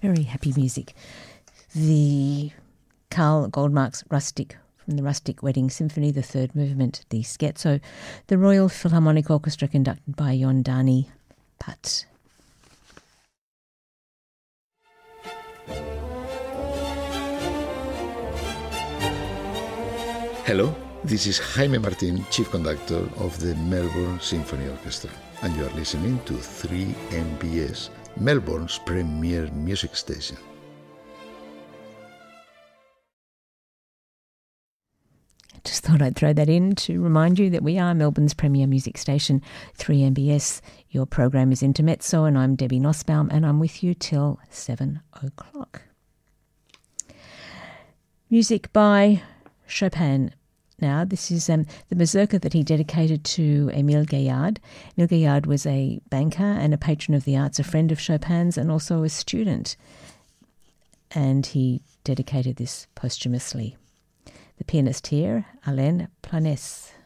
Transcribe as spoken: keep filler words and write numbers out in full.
Very happy music. The Carl Goldmark's Rustic from the Rustic Wedding Symphony, the third movement, the Scherzo, the Royal Philharmonic Orchestra conducted by Yondani Pat. Hello, this is Jaime Martin, Chief Conductor of the Melbourne Symphony Orchestra, and you are listening to three M B S, Melbourne's premier music station. Just thought I'd throw that in to remind you that we are Melbourne's premier music station, three M B S. Your program is Intermezzo, and I'm Debbie Nussbaum, and I'm with you till seven o'clock. Music by Chopin. Now, this is um, the mazurka that he dedicated to Émile Gaillard. Émile Gaillard was a banker and a patron of the arts, a friend of Chopin's, and also a student. And he dedicated this posthumously. The pianist here, Alain Planès.